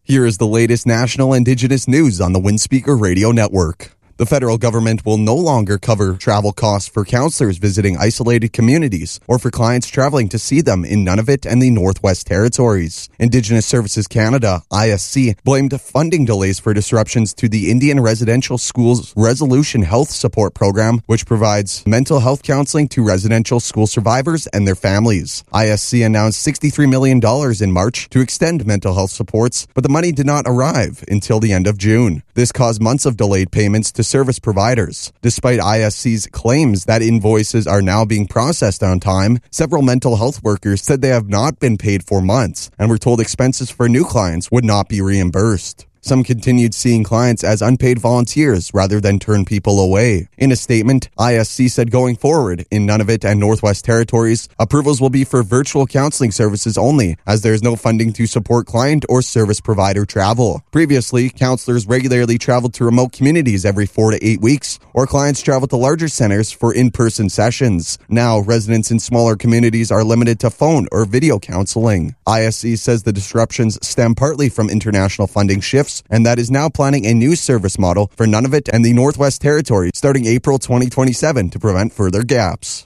Here is the latest national Indigenous news on the Windspeaker Radio Network. The federal government will no longer cover travel costs for counselors visiting isolated communities or for clients traveling to see them in Nunavut and the Northwest Territories. Indigenous Services Canada, ISC, blamed funding delays for disruptions to the Indian Residential Schools Resolution Health Support Program, which provides mental health counseling to residential school survivors and their families. ISC announced $63 million in March to extend mental health supports, but the money did not arrive until the end of June. This caused months of delayed payments to service providers. Despite ISC's claims that invoices are now being processed on time, several mental health workers said they have not been paid for months and were told expenses for new clients would not be reimbursed. Some continued seeing clients as unpaid volunteers rather than turn people away. In a statement, ISC said going forward, in Nunavut and Northwest Territories, approvals will be for virtual counseling services only, as there is no funding to support client or service provider travel. Previously, counselors regularly traveled to remote communities every 4 to 8 weeks, or clients traveled to larger centers for in-person sessions. Now, residents in smaller communities are limited to phone or video counseling. ISC says the disruptions stem partly from international funding shifts, and that is now planning a new service model for Nunavut and the Northwest Territories starting April 2027 to prevent further gaps.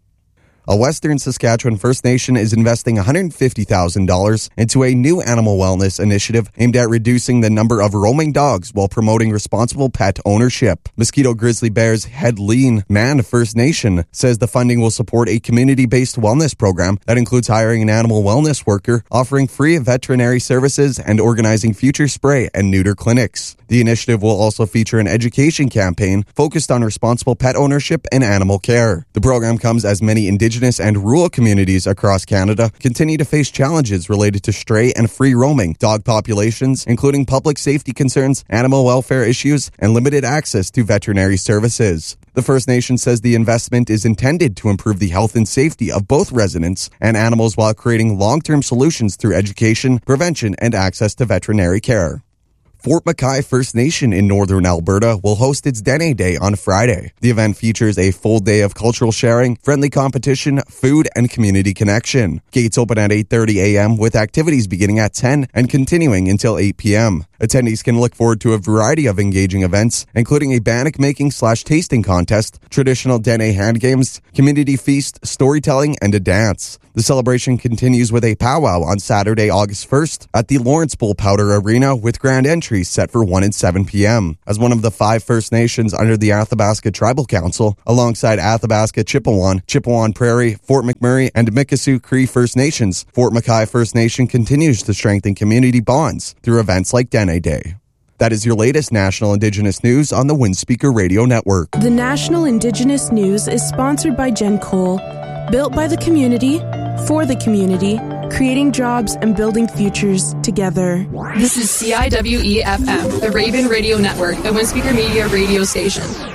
A Western Saskatchewan First Nation is investing $150,000 into a new animal wellness initiative aimed at reducing the number of roaming dogs while promoting responsible pet ownership. Mosquito Grizzly Bear's Head Lean Man First Nation says the funding will support a community-based wellness program that includes hiring an animal wellness worker, offering free veterinary services, and organizing future spray and neuter clinics. The initiative will also feature an education campaign focused on responsible pet ownership and animal care. The program comes as many Indigenous and rural communities across Canada continue to face challenges related to stray and free roaming dog populations, including public safety concerns, animal welfare issues, and limited access to veterinary services. The First Nation says the investment is intended to improve the health and safety of both residents and animals while creating long-term solutions through education, prevention, and access to veterinary care. Fort McKay First Nation in northern Alberta will host its Dene Day on Friday. The event features a full day of cultural sharing, friendly competition, food, and community connection. Gates open at 8:30 a.m. with activities beginning at 10 and continuing until 8 p.m. Attendees can look forward to a variety of engaging events, including a bannock making/tasting contest, traditional Dene hand games, community feast, storytelling, and a dance. The celebration continues with a powwow on Saturday, August 1st at the Lawrence Bull Powder Arena with grand entries set for 1 and 7 p.m. As one of the 5 First Nations under the Athabasca Tribal Council, alongside Athabasca Chipewyan, Chipewyan Prairie, Fort McMurray, and Mikisew Cree First Nations, Fort McKay First Nation continues to strengthen community bonds through events like Dene Day. That is your latest National Indigenous News on the Windspeaker Radio Network. The National Indigenous News is sponsored by Gen Coal, built by the community, for the community, creating jobs and building futures together. This is CIWE-FM, the Raven Radio Network, a Windspeaker Media radio station.